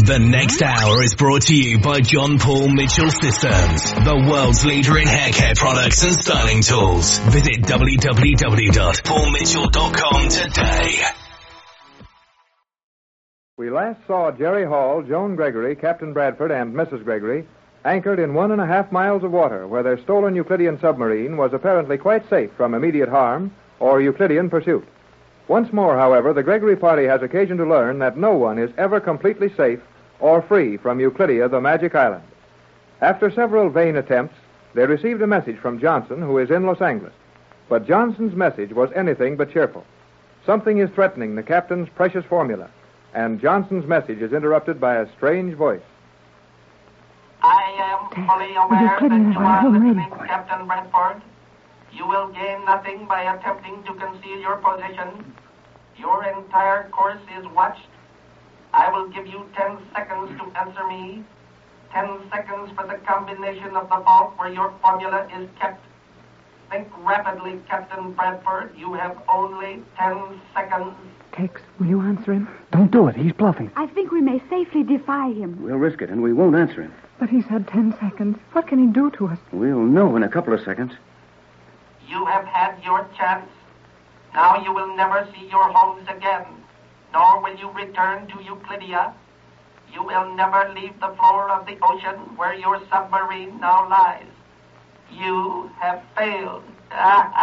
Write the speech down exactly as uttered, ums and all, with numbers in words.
The next hour is brought to you by John Paul Mitchell Systems, the world's leader in hair care products and styling tools. Visit w w w dot paul mitchell dot com today. We last saw Jerry Hall, Joan Gregory, Captain Bradford, and Missus Gregory anchored in one and a half miles of water where their stolen Euclidean submarine was apparently quite safe from immediate harm or Euclidean pursuit. Once more, however, the Gregory party has occasion to learn that no one is ever completely safe or free from Euclidia, the magic island. After several vain attempts, they received a message from Johnson, who is in Los Angeles. But Johnson's message was anything but cheerful. Something is threatening the captain's precious formula, and Johnson's message is interrupted by a strange voice. I am fully aware that you are listening, Captain Bradford. You will gain nothing by attempting to conceal your position. Your entire course is watched. I will give you ten seconds to answer me. Ten seconds for the combination of the vault where your formula is kept. Think rapidly, Captain Bradford. You have only ten seconds. Tex, will you answer him? Don't do it. He's bluffing. I think we may safely defy him. We'll risk it, and we won't answer him. But he's had ten seconds. What can he do to us? We'll know in a couple of seconds. You have had your chance. Now you will never see your homes again, nor will you return to Euclidia. You will never leave the floor of the ocean where your submarine now lies. You have failed.